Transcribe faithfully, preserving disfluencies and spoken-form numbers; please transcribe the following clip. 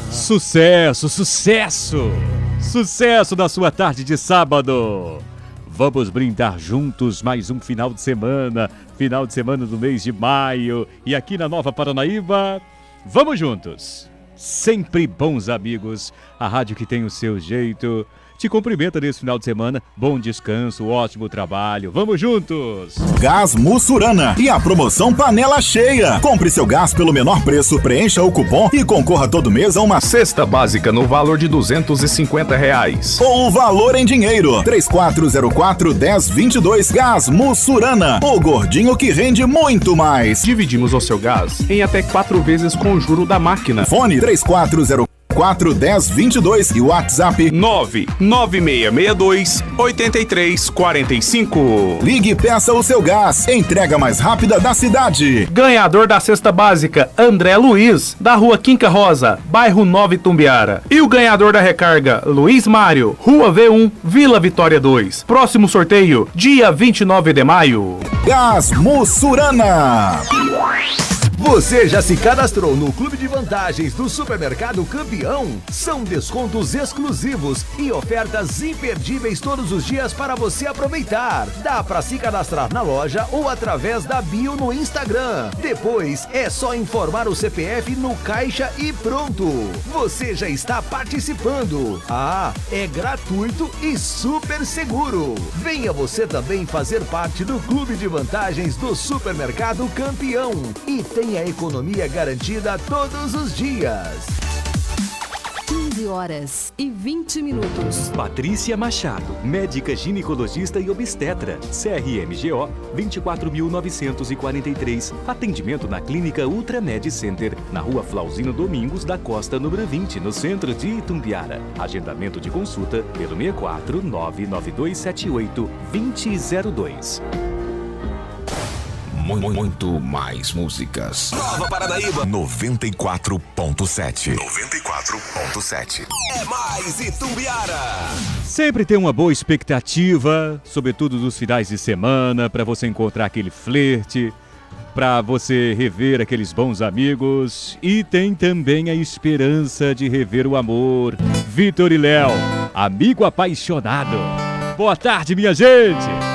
Sucesso, sucesso! Sucesso na sua tarde de sábado! Vamos brindar juntos mais um final de semana, final de semana do mês de maio. E aqui na Nova Paranaíba, vamos juntos! Sempre bons amigos, a rádio que tem o seu jeito. Te cumprimenta nesse final de semana, bom descanso, ótimo trabalho, vamos juntos! Gás Mussurana e a promoção Panela Cheia. Compre seu gás pelo menor preço, preencha o cupom e concorra todo mês a uma cesta básica no valor de duzentos e cinquenta reais. Ou o valor em dinheiro, três quatro zero quatro, um zero dois dois. Gás Mussurana, o gordinho que rende muito mais. Dividimos o seu gás em até quatro vezes com o juro da máquina. Fone três quatro zero quatro, um zero dois dois e o WhatsApp nove nove seis seis dois, oito três quatro cinco. Ligue e peça o seu gás. Entrega mais rápida da cidade. Ganhador da cesta básica, André Luiz, da rua Quinca Rosa, bairro Nova Itumbiara. E o ganhador da recarga, Luiz Mário, rua V um, Vila Vitória dois. Próximo sorteio, dia vinte e nove de maio. Gás Mussurana. Você já se cadastrou no Clube de Vantagens do Supermercado Campeão? São descontos exclusivos e ofertas imperdíveis todos os dias para você aproveitar. Dá para se cadastrar na loja ou através da bio no Instagram. Depois é só informar o C P F no caixa e pronto. Você já está participando. Ah, é gratuito e super seguro. Venha você também fazer parte do Clube de Vantagens do Supermercado Campeão e tem a economia garantida todos os dias. quinze horas e vinte minutos. Patrícia Machado, médica ginecologista e obstetra, C R M G O vinte e quatro mil novecentos e quarenta e três. Atendimento na Clínica Ultramed Center, na Rua Flauzino Domingos da Costa, número vinte, no centro de Itumbiara. Agendamento de consulta pelo seis quatro nove nove dois sete oito dois zero zero dois. Muito mais músicas. Nova Paranaíba noventa e quatro ponto sete. noventa e quatro ponto sete. É mais Itumbiara. Sempre tem uma boa expectativa, sobretudo dos finais de semana, para você encontrar aquele flerte, para você rever aqueles bons amigos. E tem também a esperança de rever o amor. Vitor e Léo, amigo apaixonado. Boa tarde, minha gente.